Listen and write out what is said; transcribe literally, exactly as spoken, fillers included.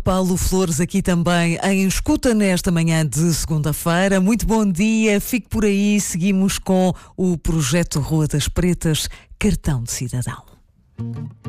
Paulo Flores aqui também em escuta nesta manhã de segunda-feira. Muito bom dia, fique por aí, seguimos com o projeto Rua das Pretas, Cartão de Cidadão.